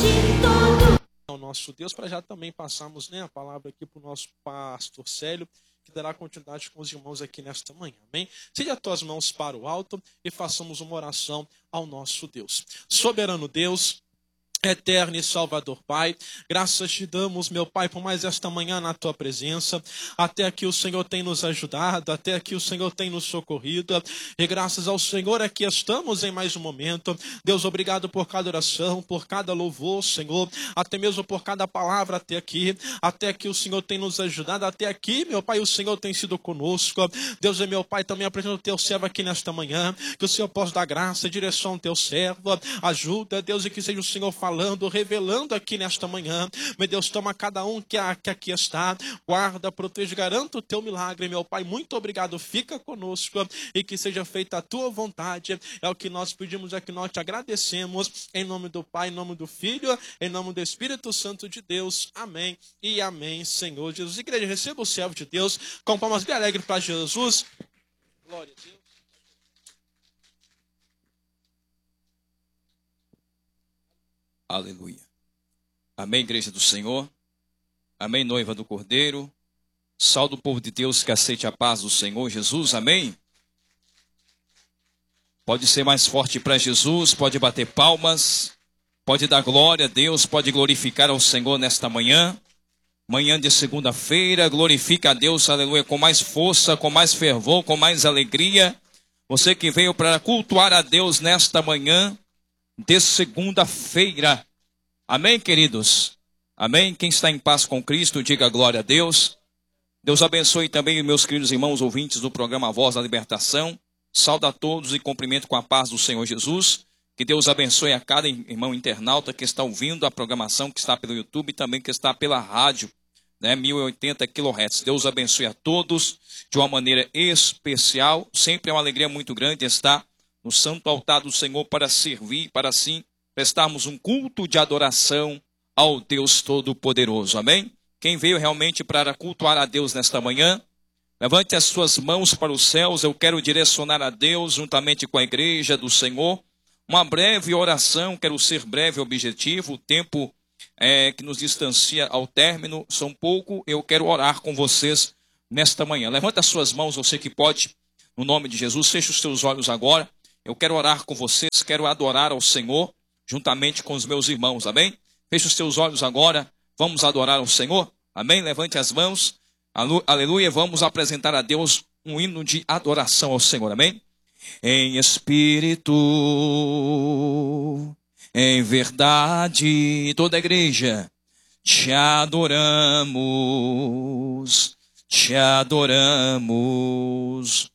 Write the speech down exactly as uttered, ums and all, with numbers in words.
Ao nosso Deus, para já também passarmos, né, a palavra aqui para o nosso pastor Célio, que dará continuidade com os irmãos aqui nesta manhã, amém? Seja as tuas mãos para o alto e façamos uma oração ao nosso Deus. Soberano Deus, eterno e salvador Pai, graças te damos, meu Pai, por mais esta manhã na tua presença. Até aqui o Senhor tem nos ajudado, até aqui o Senhor tem nos socorrido, e graças ao Senhor aqui estamos em mais um momento. Deus, obrigado por cada oração, por cada louvor, Senhor, até mesmo por cada palavra até aqui. Até aqui o Senhor tem nos ajudado, até aqui, meu Pai, o Senhor tem sido conosco. Deus é meu Pai, também apresento o teu servo aqui nesta manhã, que o Senhor possa dar graça e direção ao teu servo, ajuda, Deus, e que seja o Senhor falando, falando, revelando aqui nesta manhã. Meu Deus, toma cada um que, que aqui está, guarda, protege, garanta o teu milagre, meu Pai, muito obrigado, fica conosco e que seja feita a tua vontade, é o que nós pedimos, é que nós te agradecemos, em nome do Pai, em nome do Filho, em nome do Espírito Santo de Deus, amém e amém, Senhor Jesus. Igreja, receba o servo de Deus, com palmas bem alegres para Jesus, glória a Deus. Aleluia. Amém, igreja do Senhor. Amém, noiva do Cordeiro. Salve o povo de Deus que aceite a paz do Senhor Jesus. Amém. Pode ser mais forte para Jesus, pode bater palmas, pode dar glória a Deus, pode glorificar ao Senhor nesta manhã. Manhã de segunda-feira, glorifica a Deus, aleluia, com mais força, com mais fervor, com mais alegria. Você que veio para cultuar a Deus nesta manhã de segunda-feira. Amém, queridos? Amém? Quem está em paz com Cristo, diga glória a Deus. Deus abençoe também meus queridos irmãos ouvintes do programa Voz da Libertação. Saúdo a todos e cumprimento com a paz do Senhor Jesus. Que Deus abençoe a cada irmão internauta que está ouvindo a programação, que está pelo YouTube e também que está pela rádio, né, mil e oitenta quilohertz. Deus abençoe a todos de uma maneira especial. Sempre é uma alegria muito grande estar no santo altar do Senhor para servir, para assim prestarmos um culto de adoração ao Deus Todo-Poderoso. Amém? Quem veio realmente para cultuar a Deus nesta manhã, levante as suas mãos para os céus. Eu quero direcionar a Deus, juntamente com a igreja do Senhor, uma breve oração. Quero ser breve e objetivo. O tempo é, que nos distancia ao término são pouco. Eu quero orar com vocês nesta manhã. Levante as suas mãos, você que pode, no nome de Jesus. Feche os seus olhos agora. Eu quero orar com vocês, quero adorar ao Senhor, juntamente com os meus irmãos, amém? Feche os seus olhos agora, vamos adorar ao Senhor, amém? Levante as mãos, aleluia, vamos apresentar a Deus um hino de adoração ao Senhor, amém? Em espírito, em verdade, toda a igreja, te adoramos, te adoramos.